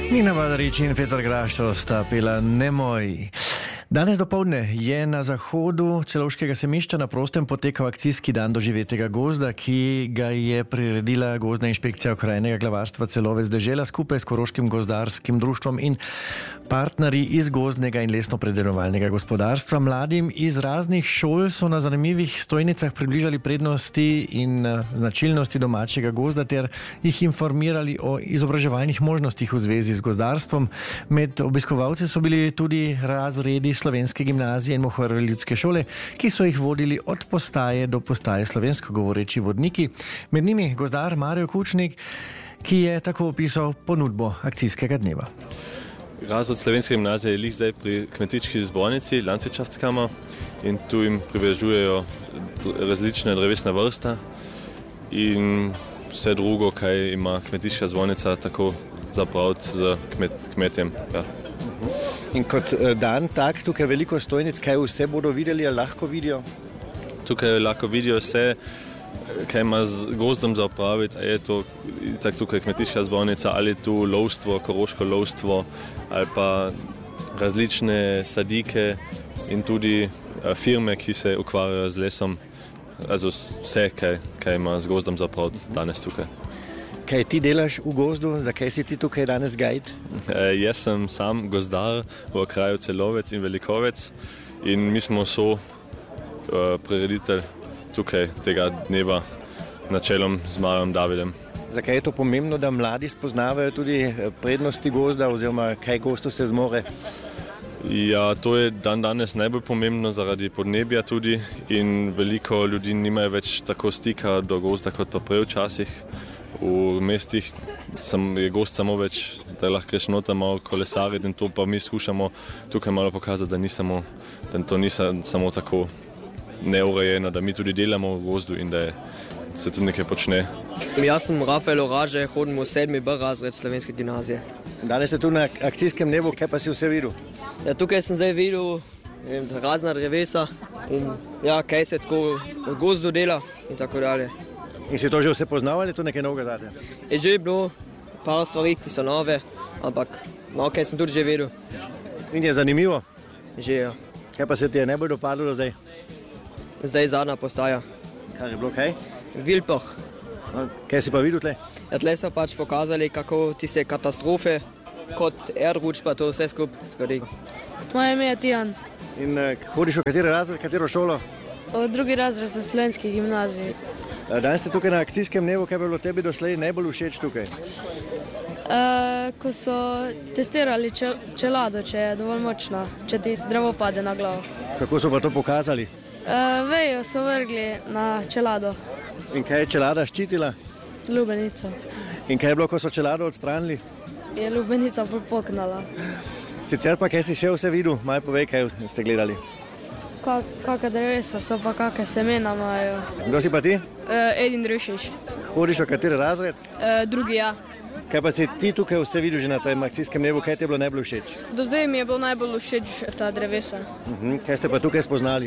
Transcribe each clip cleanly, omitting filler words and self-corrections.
Nina Madarič in Petar Grašo sta pela Nemoj. Danes dopoldne je na zahodu Celovškega semišča na prostem potekal akcijski dan doživetega gozda, ki ga je priredila Gozdna inšpekcija Okrajnega glavarstva Celovec dežela skupaj s Koroškim gozdarskim društvom in partnerji iz gozdnega in lesno-predelovalnega gospodarstva. Mladim iz raznih šol so na zanimivih stojnicah približali prednosti in značilnosti domačega gozda ter jih informirali o izobraževalnih možnostih v zvezi z gozdarstvom. Med obiskovalci so bili tudi razredi Slovenske gimnazije in Mohorove ljudske šole, ki so jih vodili od postaje do postaje slovensko govoreči vodniki. Med njimi gozdar Mario Kučnik, ki je tako opisal ponudbo akcijskega dneva. Razred Slovenske gimnazije je lih zdaj pri kmetički zbornici, Landwirtschaftskammer, in tu jim privežujejo različne drevesne vrste in vse drugo, kaj ima kmetička zbornica tako zapraviti z kmetjem. Ja. In kot dan tak, tukaj veliko stojnic, kaj vse bodo videli ali lahko vidijo? Tukaj lahko vidijo vse, kaj ima z gozdom za opraviti, a je to tak tukaj kmetička zbornica, ali tu lovstvo, koroško lovstvo, ali pa različne sadike in tudi firme, ki se ukvarjajo z lesom. Also vse, kaj ima z gozdom za opraviti danes tukaj. Kaj ti delaš v gozdu? Zakaj si ti tukaj danes guide? Jaz sem sam gozdar v kraju Celovec in Velikovec in mi smo prireditelj tukaj tega dneva na čelom z Marom Davidem. Zakaj je to pomembno, da mladi spoznavajo tudi prednosti gozda oziroma kaj gozdu se zmore? Ja, to je danes najbolj pomembno zaradi podnebja tudi in veliko ljudi nimajo več tako stika do gozda kot pa prej včasih. V mestih je gozd samo več, da lahko greš noter malo kolesariti in to pa mi skušamo tukaj malo pokazati, da to ni samo tako neurejeno, da mi tudi delamo v gozdu in da se tudi nekaj počne. Jaz sem Rafael Oraže, hodim v 7. B razred Slovenske gimnazije. Danes ste tu na akcijskem dnevu, kaj pa si vse videl? Ja, tukaj sem zdaj videl razna drevesa in ja, kaj se tako v gozdu dela in tako dalje. In si to že vse poznal ali je to nekaj novega zate? Je že bilo par stvari, ki so nove, ampak malo kaj sem tudi že videl. In je zanimivo? Že, ja. Kaj pa se ti je najbolj dopadlo do zdaj? Zdaj zadnja postaja. Kar je bilo kaj? Vilpoh. Kaj si pa videl tle? Ja, tle so pač pokazali, kako tiste katastrofe, kot Erdrutsch pa to vse skupaj zgodi. Moje ime je Tijan. In hodiš v kateri razred, katero šolo? V 2. razred v Slovenski gimnaziji. Danes ste tukaj na akcijskem dnevu, kaj bi bilo tebi doslej najbolj všeč tukaj? Ko so testirali čelado, če je dovolj močna, če ti drevo pade na glavo. Kako so pa to pokazali? Vejo so vrgli na čelado. In kaj je čelada ščitila? Lubenico. In kaj je bilo, ko so čelado odstranili? Je lubenica popoknala. Sicer pa kaj si še vse videl? Malo povej, kaj ste gledali. Kakšne drevesa so pa kakšne semena imajo. Kdo si pa ti? Edin Dršič. Hodiš v kateri razred? 2. ja. Kaj pa si ti tukaj vse videl že na tem akcijskem dnevu, kaj ti je bilo najbolj všeč? Do zdaj mi je bilo najbolj všeč ta drevesa. Kaj ste pa tukaj spoznali?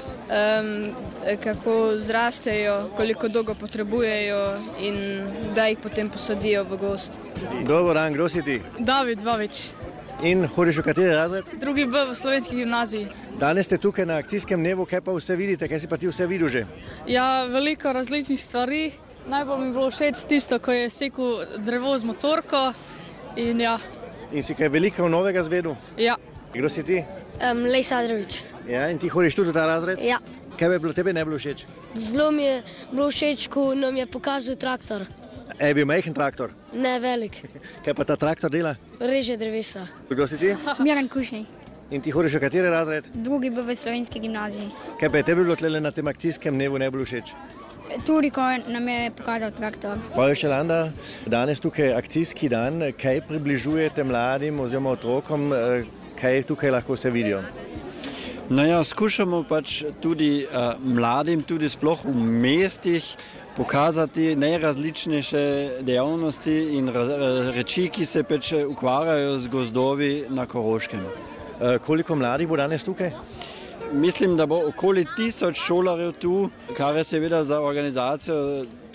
Kako zrastejo, koliko dolgo potrebujejo in da jih potem posadijo v gozd. Dobar dan, kdo si ti? David Vavič. In hodiš v kateri razred? 2. B v Slovenski gimnaziji. Danes ste tukaj na akcijskem dnevu, kaj pa vse vidite, kaj si pa ti vse videl že? Ja, veliko različnih stvari. Najbolj mi je bilo všeč tisto, ko je sekal drevo z motorko in ja. In si kaj veliko novega zvedel? Ja. Kdo si ti? Lejsa Adrovič. Ja, in ti hodiš tudi v ta razred? Ja. Kaj bi bilo tebi najbolj všeč? Zelo mi je bilo všeč, ko nam je pokazal traktor. Je bil majhen traktor? Ne velik. Kaj pa ta traktor dela? Reže drevesa. Kdo si ti? Miran Kušej. In ti hodiš v kateri razred? 2. B v Slovenski gimnaziji. Kaj pa je tebi bilo tle na tem akcijskem dnevu najbolj všeč? Tudi, ko nam je pokazal traktor. Majo Šelanda, danes tukaj akcijski dan. Kaj približujete mladim oziroma otrokom, kaj tukaj lahko se vidijo? No ja, skušamo pač tudi mladim, tudi sploh v mestih, pokazati najrazličnejše dejavnosti in reči, ki se pač ukvarjajo z gozdovi na Koroškem. Koliko mladih bo danes tukaj? Mislim, da bo okoli 1000 šolarjev tu, kar je seveda za organizacijo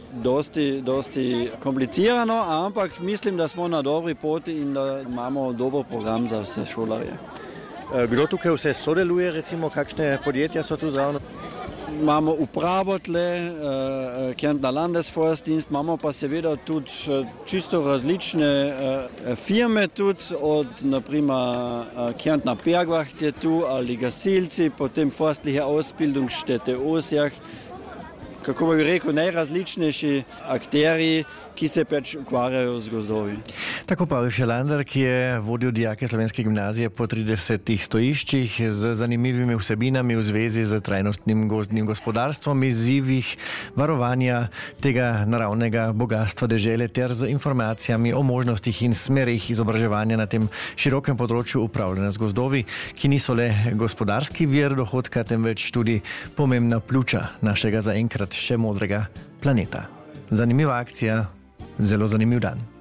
dosti komplicirano, ampak mislim, da smo na dobri poti in da imamo dober program za vse šolarje. Kdo tukaj vse sodeluje, recimo, kakšne podjetja so tu zraven? Imamo upravo tle, Kärntner Landesforstdienst, imamo pa seveda tudi čisto različne firme tudi, od naprimer Kärntner Bergwacht je tu, ali gasilci, potem Forstliche Ausbildungsstätte Osjach, kako bi rekel, najrazličnejši akteri, ki se pač ukvarjajo z gozdovi. Tako Pavel Šelander, ki je vodil dijake Slovenske gimnazije po 30 stojiščih z zanimivimi vsebinami v zvezi z trajnostnim gozdnim gospodarstvom, izzivih varovanja tega naravnega bogatstva dežele ter z informacijami o možnostih in smerih izobraževanja na tem širokem področju upravljanja z gozdovi, ki niso le gospodarski vir dohodka, temveč tudi pomembna pljuča našega zaenkrat še modrega planeta. Zanimiva akcija, zelo zanimiv dan.